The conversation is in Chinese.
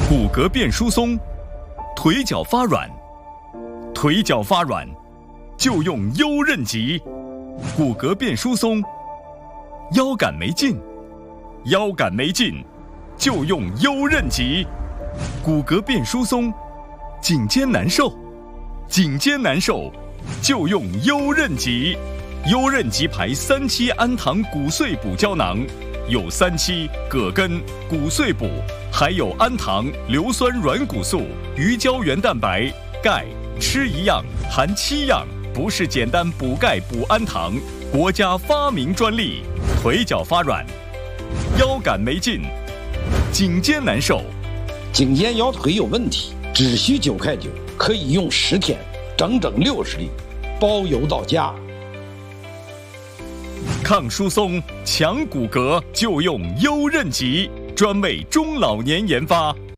骨骼变疏松，腿脚发软，腿脚发软就用优韧极；骨骼变疏松，腰杆没劲，腰杆没劲就用优韧极；骨骼变疏松，颈肩难受，颈肩难受就用优韧极。优韧极牌3期氨糖骨碎补胶囊，有3期葛根、骨碎补，还有氨糖、硫酸软骨素、鱼胶原蛋白、钙，吃一样含7样，不是简单补钙补氨糖，国家发明专利。腿脚发软，腰杆没劲，颈肩难受， 颈肩腰腿有问题，只需9块9，可以用10天，整整60粒，包邮到家。 抗疏松、强骨骼就用优韧极，专为中老年研发。